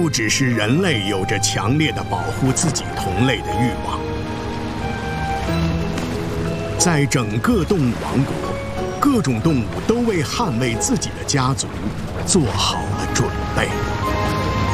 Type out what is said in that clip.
只是人类有着强烈的保护自己同类的欲望。在整个动物王国，各种动物都为捍卫自己的家族做好了准备。